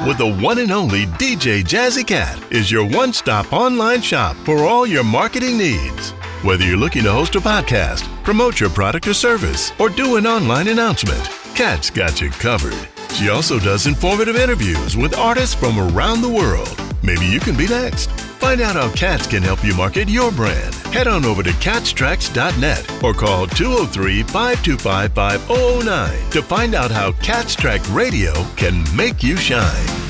with the one and only DJ Jazzy Cat is your one-stop online shop for all your marketing needs. Whether you're looking to host a podcast, promote your product or service, or do an online announcement, Cat's got you covered. She also does informative interviews with artists from around the world. Maybe you can be next. Find out how Cats can help you market your brand. Head on over to catstracks.net or call 203-525-5009 to find out how Cat's Track Radio can make you shine.